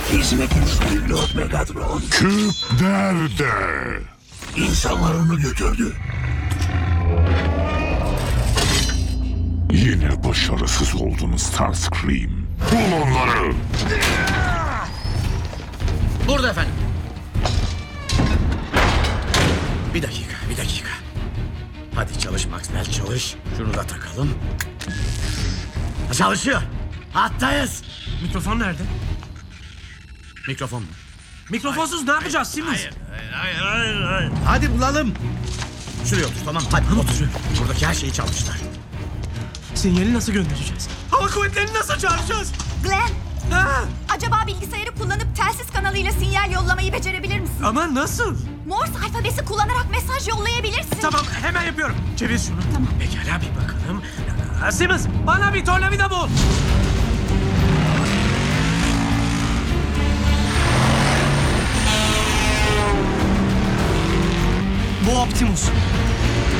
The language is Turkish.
Hizmetinizde Lord Megatron. Küp nerede? İnsanlar onu götürdü. Yine başarısız oldun Starscream. Bul onları! Burada efendim. Bir dakika. Hadi çalış Maxwell, çalış. Şunu da takalım. Çalışıyor. Hattayız. Mikrofon nerede? Mikrofon mu? Mikrofonsuz ne yapacağız Simmons? Hayır. Hadi bulalım. Şuraya otur, tamam. Hadi otur. Buradaki her şeyi çalmışlar. Sinyali nasıl göndereceğiz? Hava kuvvetlerini nasıl çağıracağız? Glenn, Ha, acaba bilgisayarı kullanıp telsiz kanalıyla sinyal yollamayı becerebilir misin? ama nasıl? Morse alfabesi kullanarak mesaj yollayabilirsin. Tamam, hemen yapıyorum. Çevir şunu. Tamam. Pekala, bir bakalım. Simmons, bana bir tornavida bul. Bu Optimus.